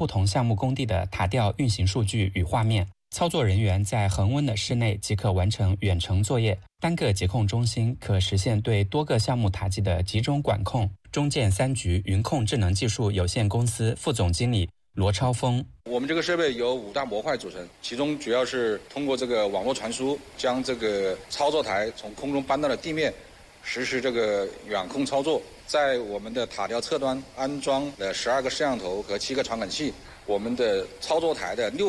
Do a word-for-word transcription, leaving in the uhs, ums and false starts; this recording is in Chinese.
不同项目工地的塔吊运行数据与画面。操作人员在恒温的室内即可完成远程作业，单个节控中心可实现对多个项目塔级的集中管控。中建三局云控智能技术有限公司副总经理罗超峰： 我们这个设备由五大模块组成，其中主要是通过这个网络传输，将这个操作台从空中搬到了地面，实施这个远控操作。在我们的塔吊侧端安装了十二个摄像头和七个传感器，我们的操作台的六